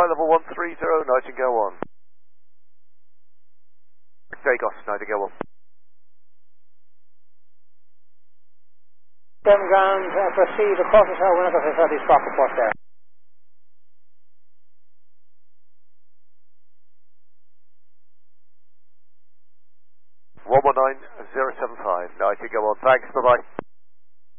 flight level 130, Nightingale 1. Dagos, Nightingale 1. Ground, proceed across the tower whenever I saw these squawk reports there. One 119-075, Nightingale 1. Thanks, bye-bye.